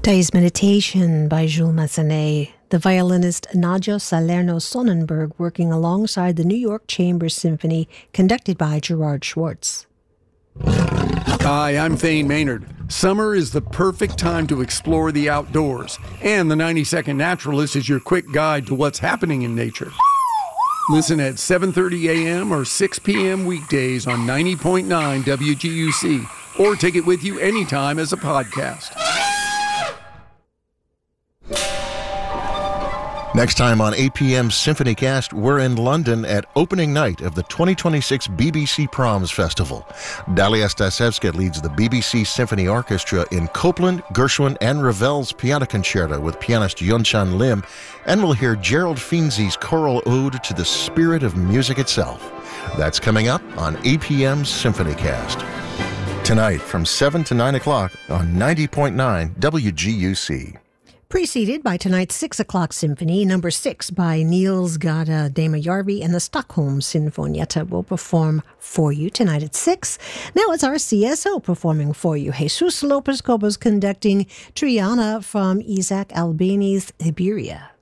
Today's Meditation by Jules Massenet, the violinist Nadia Salerno-Sonnenberg working alongside the New York Chamber Symphony, conducted by Gerard Schwartz. Hi, I'm Thane Maynard. Summer is the perfect time to explore the outdoors, and the 90-Second Naturalist is your quick guide to what's happening in nature. Listen at 7:30 a.m. or 6 p.m. weekdays on 90.9 WGUC, or take it with you anytime as a podcast. Next time on APM Symphonycast, we're in London at opening night of the 2026 BBC Proms Festival. Dalia Stasevska leads the BBC Symphony Orchestra in Copland, Gershwin, and Ravel's Piano Concerto with pianist Yunchan Lim, and we'll hear Gerald Finzi's choral ode to the spirit of music itself. That's coming up on APM Symphonycast. Tonight from 7 to 9 o'clock on 90.9 WGUC. Preceded by tonight's 6 o'clock symphony, number 6 by Niels Gade Damajärvi and the Stockholm Sinfonietta will perform for you tonight at 6. Now it's our CSO performing for you. Jesus Lopez Cobos conducting Triana from Isaac Albeni's Iberia.